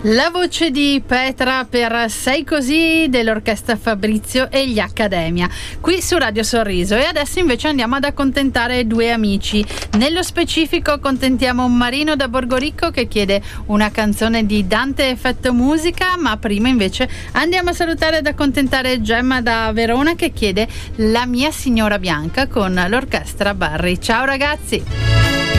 La voce di Petra per Sei Così dell'orchestra Fabrizio e gli Accademia, qui su Radio Sorriso. E adesso invece andiamo ad accontentare due amici. Nello specifico accontentiamo Marino da Borgoricco che chiede una canzone di Dante Effetto Musica, ma prima invece andiamo a salutare ed accontentare Gemma da Verona che chiede La mia signora bianca con l'orchestra Barri. Ciao ragazzi!